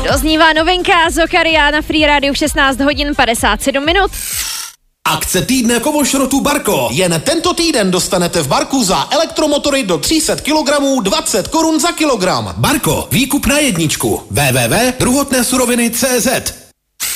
Doznívá novinka Zokaria na Free Radio 16 hodin 57 minut. Akce týdne kovošrotu Barko. Jen tento týden dostanete v Barku za elektromotory do 300 kg 20 korun za kilogram. Barko, výkup na jedničku. www.druhotnésuroviny.cz.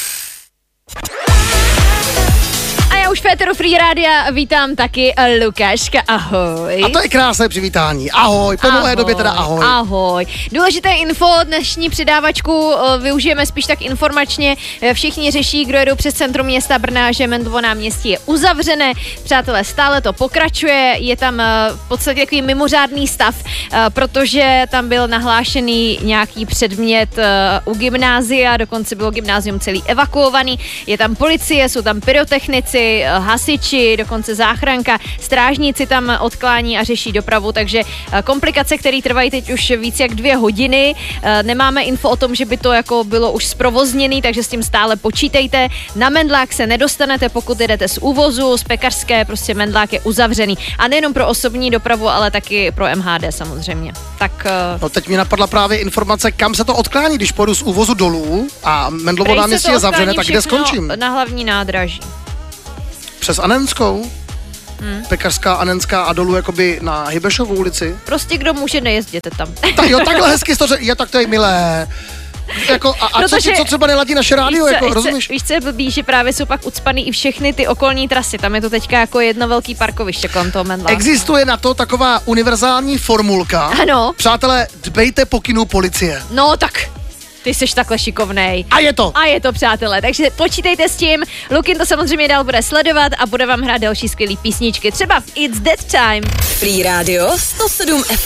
Už v Féteru Free Rádia vítám taky Lukáška, ahoj. A to je krásné přivítání, ahoj, po nové době teda ahoj. Ahoj. Důležité info, dnešní přidávačku využijeme spíš tak informačně, všichni řeší, kdo jedou přes centrum města Brna, že Mendovo náměstí je uzavřené, přátelé, stále to pokračuje, je tam v podstatě takový mimořádný stav, protože tam byl nahlášený nějaký předmět u gymnázia, dokonce bylo gymnázium celý evakuovaný, je tam policie, jsou tam pyrotechnici, hasiči, dokonce záchranka, strážníci tam odklání a řeší dopravu, takže komplikace, které trvají teď už víc jak 2 hodiny. Nemáme info o tom, že by to jako bylo už zprovozněný, takže s tím stále počítejte. Na Mendlák se nedostanete, pokud jedete z úvozu, z Pekařské, prostě Mendlák je uzavřený. A nejenom pro osobní dopravu, ale taky pro MHD samozřejmě. Tak... No teď mi napadla právě informace, kam se to odklání, když půjdu z úvozu dolů a Mendlovo náměstí je zavřené, tak kde skončím? Na hlavní nádraží. Přes Anenskou? Pekařská, Anenská a dolů jakoby na Hybešovu ulici? Prostě kdo může, nejezděte tam. Tak jo, takhle hezky to řekl, tak to je milé. Jako, a protože, co třeba neladí naše rádio, jako, rozumíš? Víš, co je blbý, že právě jsou pak ucpaný i všechny ty okolní trasy, tam je to teďka jako jedno velký parkoviště kolem toho Mendla. Existuje na to taková univerzální formulka. Ano. Přátelé, dbejte pokynů policie. No tak... Ty jsi takhle šikovnej. A je to. A je to, přátelé. Takže počítejte s tím. Lukin to samozřejmě dál bude sledovat a bude vám hrát další skvělý písničky. Třeba It's That Time. Free Radio 107 FM.